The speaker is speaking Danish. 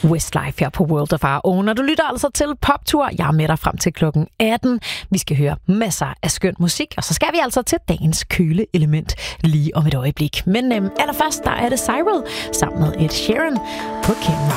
Westlife her på World of Our Own. Og du lytter altså til Poptur. Jeg er med dig frem til klokken 18. Vi skal høre masser af skøn musik, og så skal vi altså til dagens køle element lige om et øjeblik. Men allerførst, der er det Cyril sammen med Ed Sheeran på Camera.